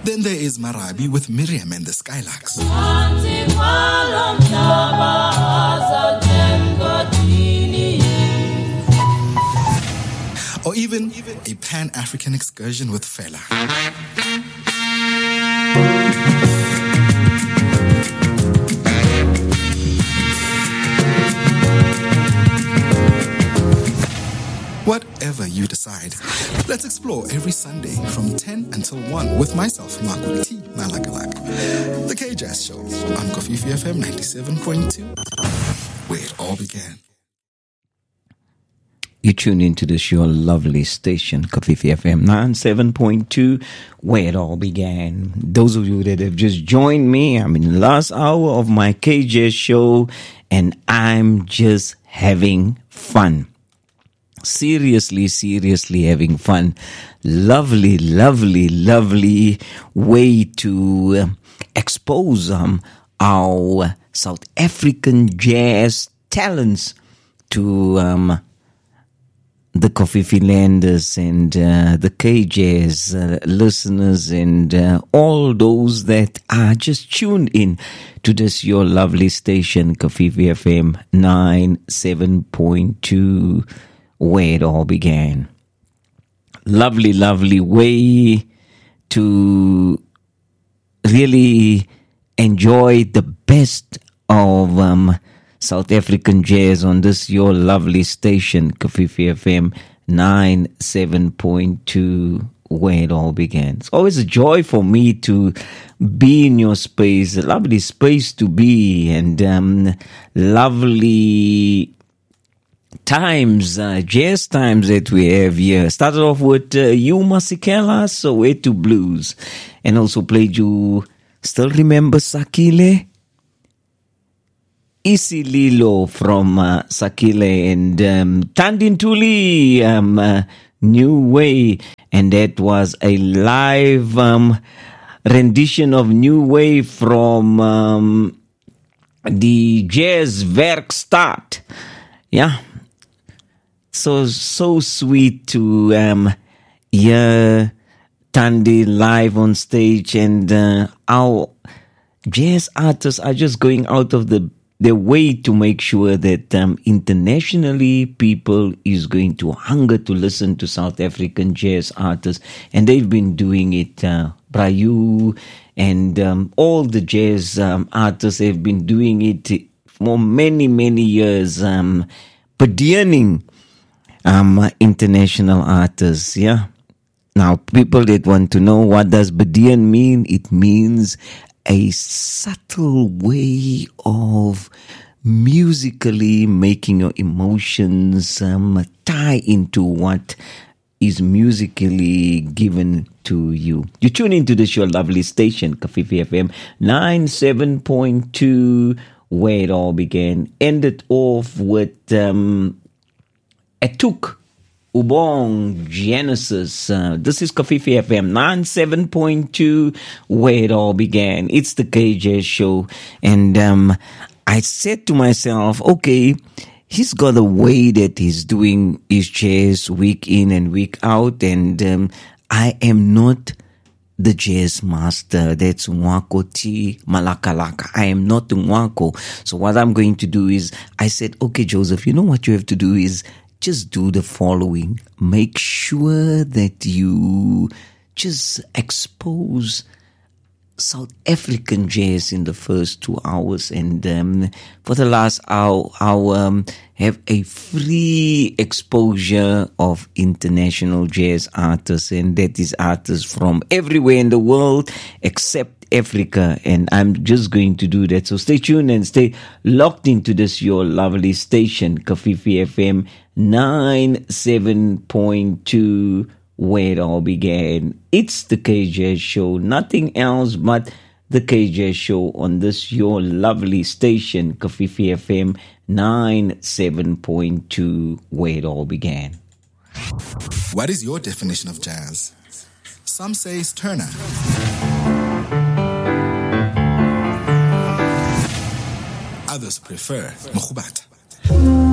Then there is Marabi with Miriam and the Skylarks. Or even a Pan-African excursion with Fela. Whatever you decide, let's explore every Sunday from 10 until 1 with myself, Marco T. Malakalak. The K-Jazz Show on Kofifi FM 97.2, where it all began. You tune into this, your lovely station, Kofifi FM 97.2, where it all began. Those of you that have just joined me, I'm in the last hour of my KJ show, and I'm just having fun. Seriously having fun. Lovely way to expose our South African jazz talents to the Kofifi Landers and the KJ's listeners and all those that are just tuned in to this your lovely station, Kofifi FM 97.2, where it all began. Lovely way to really enjoy the best of South African jazz on this your lovely station, Kofifi FM 97.2, where it all began. It's always a joy for me to be in your space, a lovely space to be, and lovely times, jazz times that we have here. Started off with Yuma Sikela, Soweto Blues, and also played you, still remember Sakile? Isililo from Sakile, and Tandin Tuli, New Way, and that was a live rendition of New Way from the Jazz Werkstatt. Yeah. So sweet to hear Tandy live on stage, and our jazz artists are just going out of their way to make sure that internationally people is going to hunger to listen to South African jazz artists, and they've been doing it. Brayu and all the jazz artists have been doing it for many years, padioning international artists. Yeah. Now, people that want to know what does Badian mean, it means a subtle way of musically making your emotions tie into what is musically given to you. You tune into this your lovely station, Kofifi FM 97.2, where it all began. Ended off with Etuk Ubong Genesis. This is Kofifi FM 97.2, where it all began. It's the KJ show. And I said to myself, okay, he's got a way that he's doing his jazz week in and week out. And I am not the jazz master. That's Nwako T. Malakalaka. I am not Nwako. So what I'm going to do is, I said, okay, Joseph, you know what you have to do is, just do the following. Make sure that you just expose South African jazz in the first 2 hours, and for the last hour, have a free exposure of international jazz artists, and that is artists from everywhere in the world except Africa, and I'm just going to do that. So stay tuned and stay locked into this your lovely station, Kofifi FM 97.2, where it all began. It's the KJ show, nothing else but the KJ show on this your lovely station, Kofifi FM 97.2, where it all began. What is your definition of jazz? Some say it's Turner. Others prefer Mkhubata.